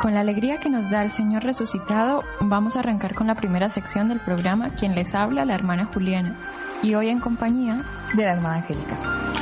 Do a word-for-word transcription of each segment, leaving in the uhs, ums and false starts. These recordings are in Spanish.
Con la alegría que nos da el Señor resucitado, vamos a arrancar con la primera sección del programa. Quien les habla, la hermana Juliana, y hoy en compañía de la hermana Angélica.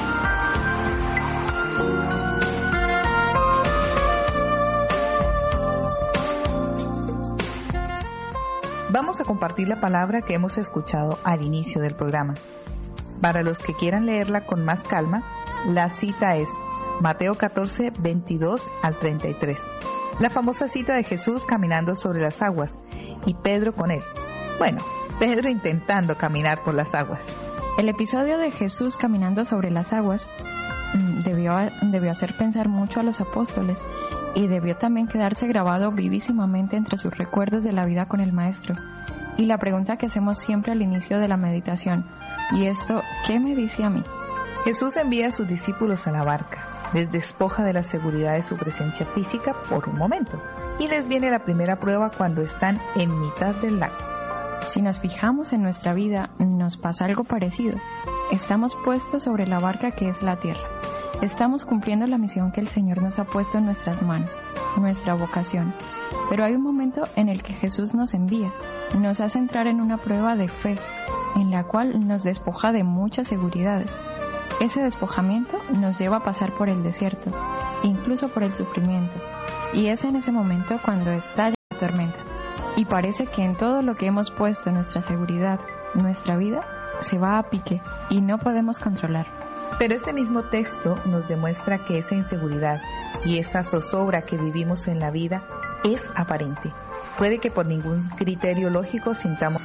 Vamos a compartir la palabra que hemos escuchado al inicio del programa. Para los que quieran leerla con más calma, la cita es Mateo catorce, veintidós al treinta y tres. La famosa cita de Jesús caminando sobre las aguas y Pedro con él. Bueno, Pedro intentando caminar por las aguas. El episodio de Jesús caminando sobre las aguas debió, debió hacer pensar mucho a los apóstoles y debió también quedarse grabado vivísimamente entre sus recuerdos de la vida con el Maestro. Y la pregunta que hacemos siempre al inicio de la meditación, ¿y esto qué me dice a mí? Jesús envía a sus discípulos a la barca. Les despoja de la seguridad de su presencia física por un momento y les viene la primera prueba cuando están en mitad del lago. Si nos fijamos en nuestra vida, nos pasa algo parecido. Estamos puestos sobre la barca que es la tierra. Estamos cumpliendo la misión que el Señor nos ha puesto en nuestras manos, nuestra vocación. Pero hay un momento en el que Jesús nos envía, nos hace entrar en una prueba de fe, en la cual nos despoja de muchas seguridades. Ese despojamiento nos lleva a pasar por el desierto, incluso por el sufrimiento. Y es en ese momento cuando estalla la tormenta. Y parece que en todo lo que hemos puesto nuestra seguridad, nuestra vida, se va a pique y no podemos controlar. Pero este mismo texto nos demuestra que esa inseguridad y esa zozobra que vivimos en la vida es aparente. Puede que por ningún criterio lógico sintamos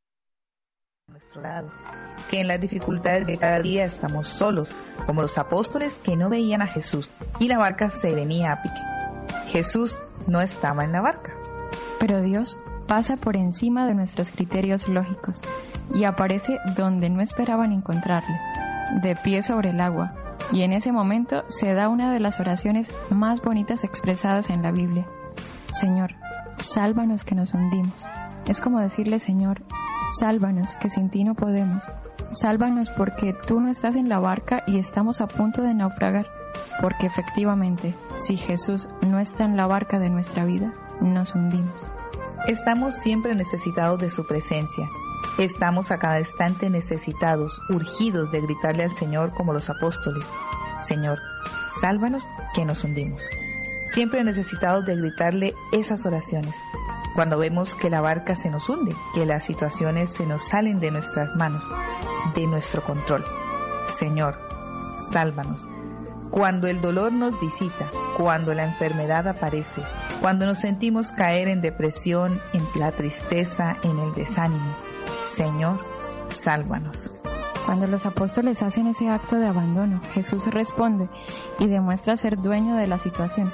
a nuestro lado, que en las dificultades de cada día estamos solos, como los apóstoles que no veían a Jesús y la barca se venía a pique. Jesús no estaba en la barca. Pero Dios pasa por encima de nuestros criterios lógicos y aparece donde no esperaban encontrarle, de pie sobre el agua, y en ese momento se da una de las oraciones más bonitas expresadas en la Biblia. Señor, sálvanos que nos hundimos. Es como decirle, Señor, sálvanos que sin ti no podemos. Sálvanos porque tú no estás en la barca y estamos a punto de naufragar. Porque efectivamente, si Jesús no está en la barca de nuestra vida, nos hundimos. Estamos siempre necesitados de su presencia. Estamos a cada instante necesitados, urgidos de gritarle al Señor como los apóstoles. Señor, sálvanos que nos hundimos. Siempre necesitados de gritarle esas oraciones. Cuando vemos que la barca se nos hunde, que las situaciones se nos salen de nuestras manos, de nuestro control. Señor, sálvanos. Cuando el dolor nos visita, cuando la enfermedad aparece, cuando nos sentimos caer en depresión, en la tristeza, en el desánimo. Señor, sálvanos. Cuando los apóstoles hacen ese acto de abandono, Jesús responde y demuestra ser dueño de la situación.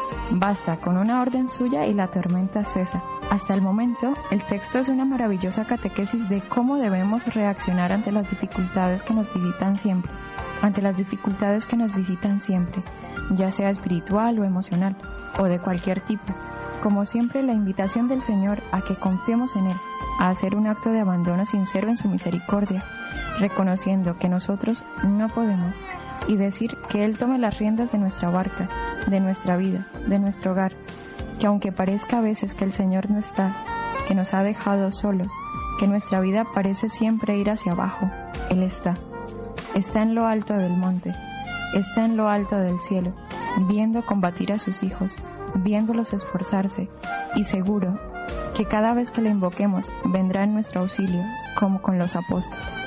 Basta con una orden suya y la tormenta cesa. Hasta el momento, el texto es una maravillosa catequesis de cómo debemos reaccionar ante las dificultades que nos visitan siempre, ante las dificultades que nos visitan siempre, ya sea espiritual o emocional, o de cualquier tipo. Como siempre, la invitación del Señor a que confiemos en Él, a hacer un acto de abandono sincero en su misericordia, reconociendo que nosotros no podemos, y decir que Él tome las riendas de nuestra barca, de nuestra vida, de nuestro hogar, que aunque parezca a veces que el Señor no está, que nos ha dejado solos, que nuestra vida parece siempre ir hacia abajo, Él está. Está en lo alto del monte, está en lo alto del cielo, viendo combatir a sus hijos, viéndolos esforzarse, y seguro que cada vez que le invoquemos vendrá en nuestro auxilio, como con los apóstoles.